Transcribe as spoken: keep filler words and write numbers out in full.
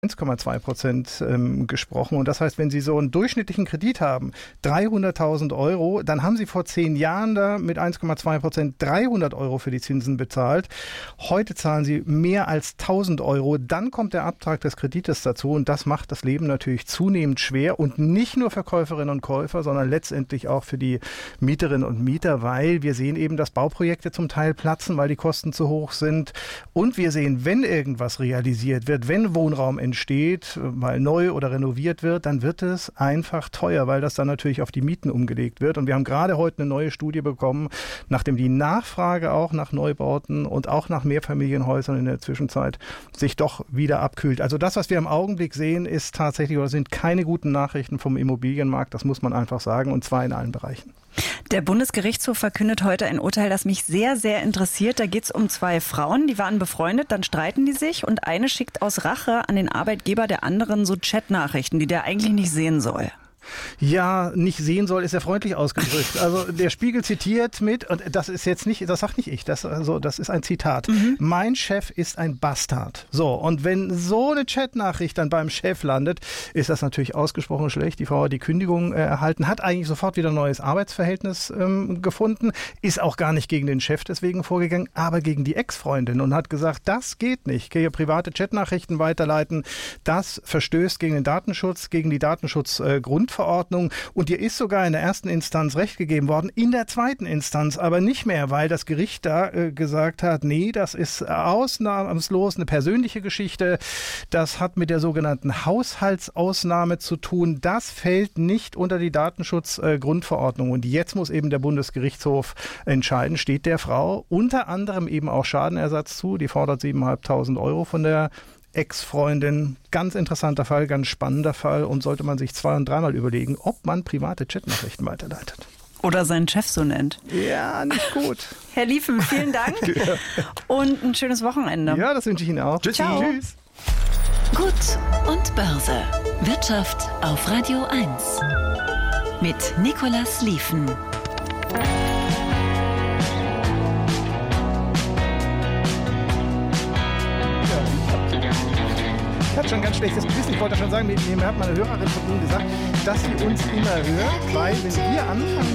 eins Komma zwei Prozent ähm, gesprochen. Und das heißt, wenn Sie so einen durchschnittlichen Kredit haben, dreihunderttausend Euro, dann haben Sie vor zehn Jahren da mit eins Komma zwei Prozent dreihundert Euro für die Zinsen bezahlt. Heute zahlen Sie mehr als tausend Euro. Dann kommt der Abtrag des Kredites dazu und das macht das Leben natürlich zunehmend schwer und nicht nur für Käuferinnen und Käufer, sondern letztendlich auch für die Mieterinnen und Mieter, weil wir sehen eben, dass Bauprojekte zum Teil platzen, weil die Kosten zu hoch sind. Und wir sehen, wenn irgendwas realisiert wird, wenn Wohnraum entsteht, entsteht, weil neu oder renoviert wird, dann wird es einfach teuer, weil das dann natürlich auf die Mieten umgelegt wird. Und wir haben gerade heute eine neue Studie bekommen, nachdem die Nachfrage auch nach Neubauten und auch nach Mehrfamilienhäusern in der Zwischenzeit sich doch wieder abkühlt. Also das, was wir im Augenblick sehen, ist tatsächlich oder sind keine guten Nachrichten vom Immobilienmarkt. Das muss man einfach sagen, und zwar in allen Bereichen. Der Bundesgerichtshof verkündet heute ein Urteil, das mich sehr, sehr interessiert. Da geht es um zwei Frauen, die waren befreundet, dann streiten die sich und eine schickt aus Rache an den Arbeitgeber der anderen so Chatnachrichten, die der eigentlich nicht sehen soll. Ja, nicht sehen soll, ist ja freundlich ausgedrückt. Also der Spiegel zitiert mit, und das ist jetzt nicht, das sagt nicht ich, das, also, das ist ein Zitat. Mhm. Mein Chef ist ein Bastard. So, und wenn so eine Chatnachricht dann beim Chef landet, ist das natürlich ausgesprochen schlecht. Die Frau hat die Kündigung äh, erhalten, hat eigentlich sofort wieder ein neues Arbeitsverhältnis ähm, gefunden, ist auch gar nicht gegen den Chef deswegen vorgegangen, aber gegen die Ex-Freundin und hat gesagt, das geht nicht. Ich kann hier private Chatnachrichten weiterleiten. Das verstößt gegen den Datenschutz, gegen die Datenschutzgrundverordnung. Verordnung und ihr ist sogar in der ersten Instanz Recht gegeben worden, in der zweiten Instanz aber nicht mehr, weil das Gericht da äh, gesagt hat, nee, das ist ausnahmslos eine persönliche Geschichte, das hat mit der sogenannten Haushaltsausnahme zu tun, das fällt nicht unter die Datenschutzgrundverordnung äh, und jetzt muss eben der Bundesgerichtshof entscheiden, steht der Frau unter anderem eben auch Schadenersatz zu, die fordert siebentausendfünfhundert Euro von der Ex-Freundin. Ganz interessanter Fall, ganz spannender Fall und sollte man sich zwei- und dreimal überlegen, ob man private Chatnachrichten weiterleitet. Oder seinen Chef so nennt. Ja, nicht gut. Herr Liefen, vielen Dank ja. Und ein schönes Wochenende. Ja, das wünsche ich Ihnen auch. Tschüss. Tschüss. Gut und Börse. Wirtschaft auf Radio eins. Mit Nicolas Liefen. Ich hatte schon ein ganz schlechtes Gewissen. Ich wollte schon sagen, mir hat meine Hörerin von Ihnen gesagt, dass sie uns immer hört, weil wenn wir anfangen,